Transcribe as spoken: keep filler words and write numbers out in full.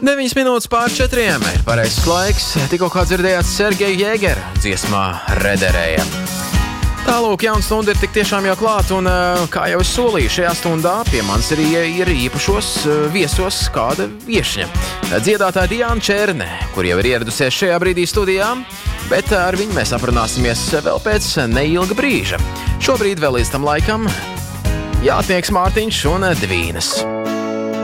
deviņas minūtes pār četriem ir pareizs laiks. Tikko kā dzirdējāt Sergeju Jēgeru dziesmā Rederēja. Tālūk, jauna stunda ir tik tiešām jau klāt, un kā jau es solīju, šajā stundā pie manis arī ir īpašos viesos kāda viešņa. Dziedātāja Diāna Černe, kur jau ir ieradusies šajā brīdī studijā, bet ar viņu mēs aprunāsimies vēl pēc neilga brīža. Šobrīd vēl līdz tam laikam Jātnieks Mārtiņš un Dvīnas.